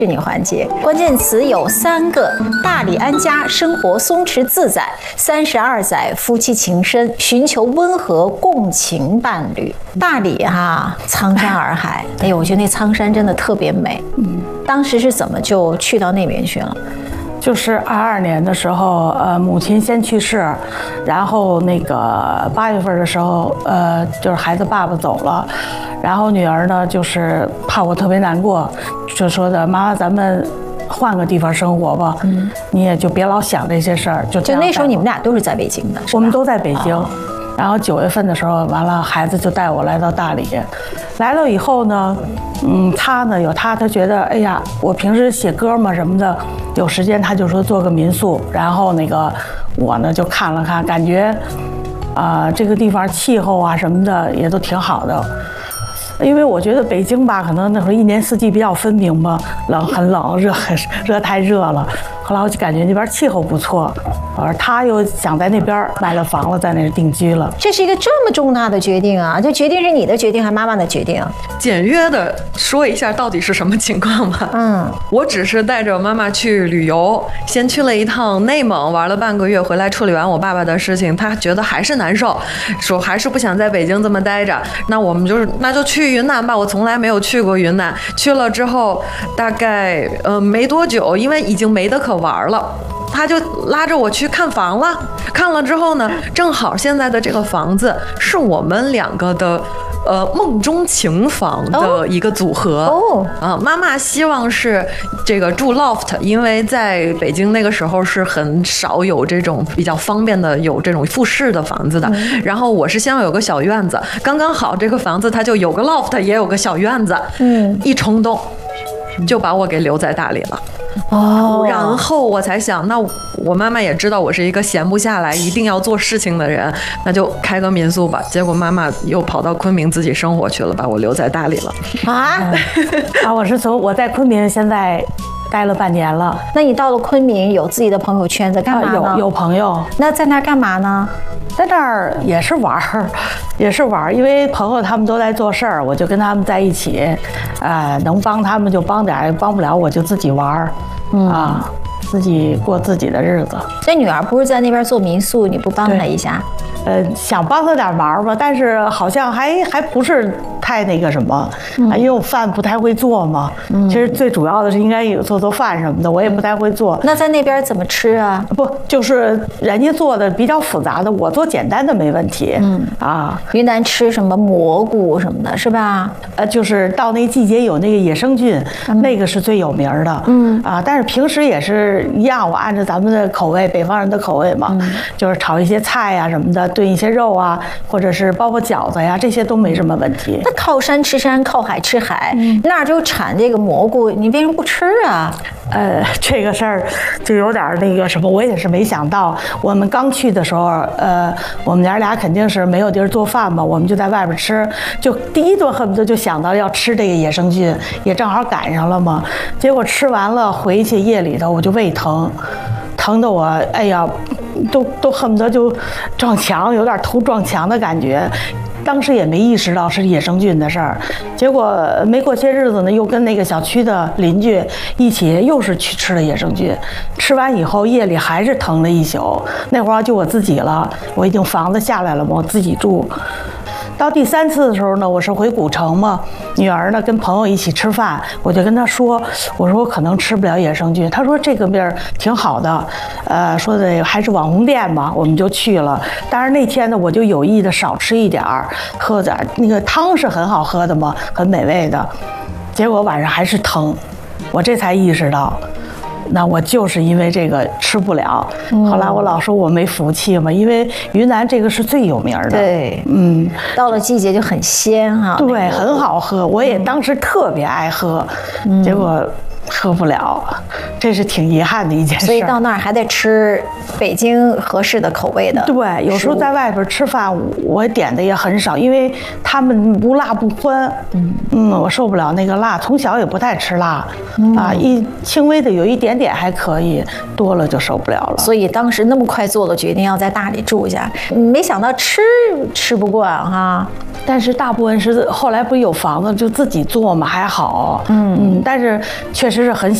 你环节，关键词有3个：大理安家，生活松弛自在；32载，夫妻情深，寻求温和共情伴侣。大理哈，苍山洱海，哎呦，我觉得那苍山真的特别美。当时是怎么就去到那边去了？ 就是22年的时候，母亲先去世，然后那个8月份的时候，就是孩子爸爸走了，然后女儿呢，就是怕我特别难过，就说的妈妈，咱们换个地方生活吧，你也就别老想这些事儿。就那时候你们俩都是在北京的， 我们都在北京。然后9月份的时候，完了孩子就带我来到大理，来了以后呢，他呢有他觉得，哎呀，我平时写歌嘛什么的，有时间他就说做个民宿，然后那个我呢就看了看，感觉，这个地方气候啊什么的也都挺好的。因为我觉得北京吧，可能那会儿1年4季比较分明吧，冷很冷，热很热，太热了。后来我就感觉那边气候不错，而他又想在那边买了房了，在那儿定居了。 这是一个这么重大的决定啊！这决定是你的决定还是妈妈的决定？ 简约的说一下到底是什么情况吧。我只是带着妈妈去旅游，先去了一趟内蒙，玩了半个月，回来处理完我爸爸的事情，他觉得还是难受，说还是不想在北京这么待着。那我们那就去云南吧，我从来没有去过云南。去了之后，大概没多久，因为已经没得可玩了。他就拉着我去看房了，看了之后呢，正好现在的这个房子是我们2个的梦中情房的一个组合。妈妈希望是这个住 loft， 因为在北京那个时候是很少有这种比较方便的有这种复式的房子的。然后我是希望有个小院子，刚刚好这个房子它就有个 loft 也有个小院子。一冲动就把我给留在大理了。然后我才想，那我妈妈也知道我是一个闲不下来一定要做事情的人，那就开个民宿吧。结果妈妈又跑到昆明自己生活去了，把我留在大理了。 我在昆明现在待了半年了。 那你到了昆明有自己的朋友圈子干嘛呢？ 有朋友。 那在那儿干嘛呢？ 在那儿也是玩儿，因为朋友他们都在做事儿，我就跟他们在一起，能帮他们就帮点，帮不了我就自己玩儿，自己过自己的日子。 这女儿不是在那边做民宿，你不帮她一下？ 想帮她点忙吧，但是好像还不是太那个什么，因为我饭不太会做嘛。其实最主要的是应该有做饭什么的，我也不太会做。 那在那边怎么吃啊？ 不，就是人家做的比较复杂的，我做简单的没问题。 云南吃什么蘑菇什么的，是吧？ 就是到那季节有那个野生菌，那个是最有名的。但是平时也是一样，我按照咱们的口味，北方人的口味嘛，就是炒一些菜呀什么的。炖一些肉啊，或者是包饺子呀，这些都没什么问题。 那靠山吃山，靠海吃海，那儿就产这个蘑菇，你为什么不吃啊？ 这个事儿就有点那个什么，我也是没想到。我们刚去的时候，我们娘俩肯定是没有地儿做饭嘛，我们就在外边吃，就第一顿恨不得就想到要吃这个野生菌，也正好赶上了嘛。结果吃完了回去夜里头我就胃疼，疼得我哎呀。都恨不得就撞墙，有点头撞墙的感觉。当时也没意识到是野生菌的事儿，结果没过些日子呢，又跟那个小区的邻居一起又是去吃了野生菌。吃完以后夜里还是疼了一宿，那会儿就我自己了，我已经房子下来了嘛，我自己住。到第3次的时候呢，我是回古城嘛，女儿呢跟朋友一起吃饭，我就跟她说，我说我可能吃不了野生菌，她说这个面儿挺好的，说的还是网红店嘛，我们就去了。但是那天呢，我就有意的少吃一点儿，喝点那个汤是很好喝的嘛，很美味的，结果晚上还是疼，我这才意识到。那我就是因为这个吃不了，后来我老说我没福气嘛，因为云南这个是最有名的。 对，到了季节就很鲜哈。 对，很好喝，我也当时特别爱喝，结果喝不了，这是挺遗憾的一件事。 所以到那儿还得吃北京合适的口味的。 对，有时候在外边吃饭，我点的也很少，因为他们无辣不欢。我受不了那个辣，从小也不太吃辣，一轻微的有一点点还可以，多了就受不了了。 所以当时那么快做了决定要在大理住下，没想到吃不惯哈。 但是大部分是后来不是有房子就自己做嘛，还好。但是确实是是很